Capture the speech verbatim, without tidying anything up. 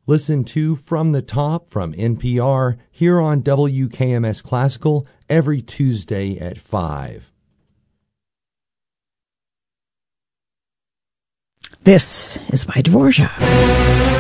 Listen to From the Top from N P R here on W K M S Classical every Tuesday at five. This is by Dvorak.